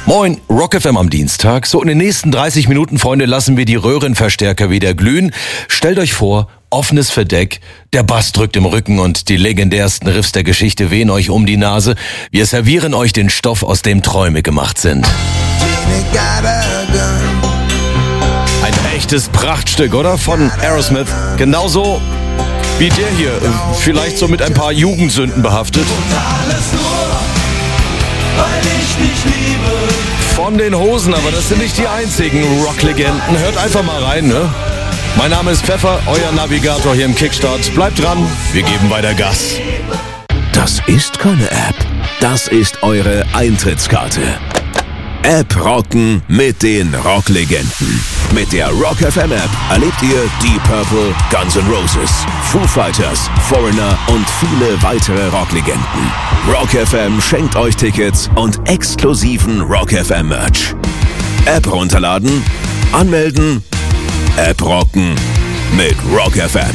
Moin, Rock FM am Dienstag. So in den nächsten 30 Minuten, Freunde, lassen wir die Röhrenverstärker wieder glühen. Stellt euch vor, offenes Verdeck, der Bass drückt im Rücken und die legendärsten Riffs der Geschichte wehen euch um die Nase. Wir servieren euch den Stoff, aus dem Träume gemacht sind. Ein echtes Prachtstück, oder? Von Aerosmith. Genauso wie der hier. Vielleicht so mit ein paar Jugendsünden behaftet. Von den Hosen, aber das sind nicht die einzigen Rocklegenden. Hört einfach mal rein, ne? Mein Name ist Pfeffer, euer Navigator hier im Kickstart. Bleibt dran, wir geben weiter Gas. Das ist keine App, das ist eure Eintrittskarte. App rocken mit den Rocklegenden. Mit der Rock FM App erlebt ihr Deep Purple, Guns N' Roses, Foo Fighters, Foreigner und viele weitere Rocklegenden. Rock FM schenkt euch Tickets und exklusiven Rock FM Merch. App runterladen, anmelden, App rocken mit Rock FM.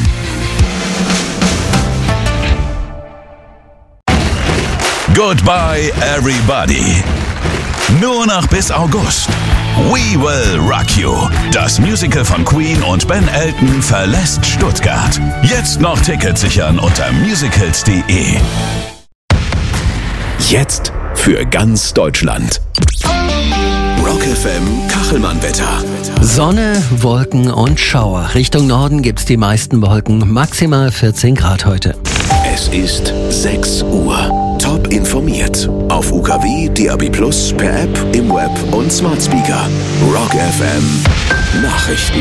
Goodbye everybody. Nur noch bis August. We Will Rock You. Das Musical von Queen und Ben Elton verlässt Stuttgart. Jetzt noch Tickets sichern unter musicals.de. Jetzt für ganz Deutschland. Rock FM Kachelmann-Wetter. Sonne, Wolken und Schauer. Richtung Norden gibt's die meisten Wolken. Maximal 14 Grad heute. Es ist 6 Uhr. Top informiert. Auf UKW, DAB+, per App, im Web und Smart Speaker. Rock FM Nachrichten.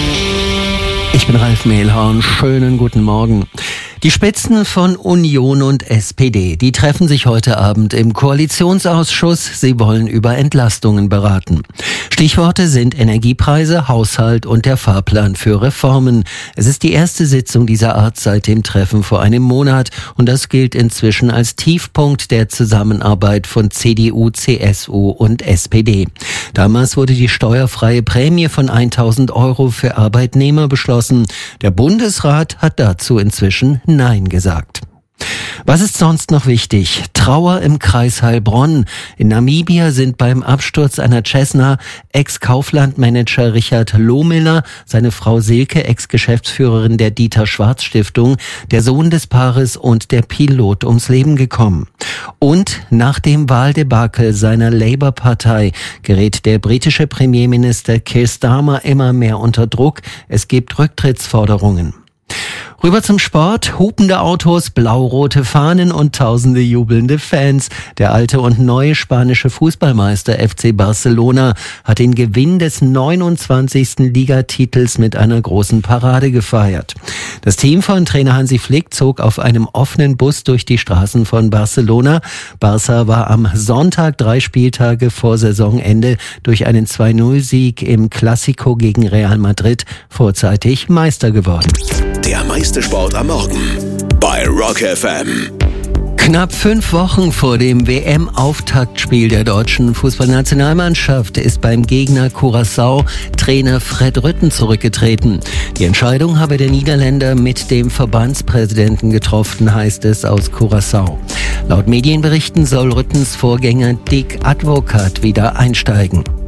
Ich bin Ralf Mehlhorn. Schönen guten Morgen. Die Spitzen von Union und SPD, die treffen sich heute Abend im Koalitionsausschuss. Sie wollen über Entlastungen beraten. Stichworte sind Energiepreise, Haushalt und der Fahrplan für Reformen. Es ist die erste Sitzung dieser Art seit dem Treffen vor einem Monat und das gilt inzwischen als Tiefpunkt der Zusammenarbeit von CDU, CSU und SPD. Damals wurde die steuerfreie Prämie von 1.000 € für Arbeitnehmer beschlossen. Der Bundesrat hat dazu inzwischen Nein gesagt. Was ist sonst noch wichtig? Trauer im Kreis Heilbronn. In Namibia sind beim Absturz einer Cessna Ex-Kaufland-Manager Richard Lohmiller, seine Frau Silke, Ex-Geschäftsführerin der Dieter-Schwarz-Stiftung, der Sohn des Paares und der Pilot ums Leben gekommen. Und nach dem Wahldebakel seiner Labour-Partei gerät der britische Premierminister Keir Starmer immer mehr unter Druck. Es gibt Rücktrittsforderungen. Rüber zum Sport, hupende Autos, blau-rote Fahnen und tausende jubelnde Fans. Der alte und neue spanische Fußballmeister FC Barcelona hat den Gewinn des 29. Ligatitels mit einer großen Parade gefeiert. Das Team von Trainer Hansi Flick zog auf einem offenen Bus durch die Straßen von Barcelona. Barca war am Sonntag 3 Spieltage vor Saisonende durch einen 2-0-Sieg im Clásico gegen Real Madrid vorzeitig Meister geworden. Der meiste Sport am Morgen bei Rock FM. Knapp 5 Wochen vor dem WM-Auftaktspiel der deutschen Fußballnationalmannschaft ist beim Gegner Curaçao Trainer Fred Rutten zurückgetreten. Die Entscheidung habe der Niederländer mit dem Verbandspräsidenten getroffen, heißt es aus Curaçao. Laut Medienberichten soll Ruttens Vorgänger Dick Advocaat wieder einsteigen.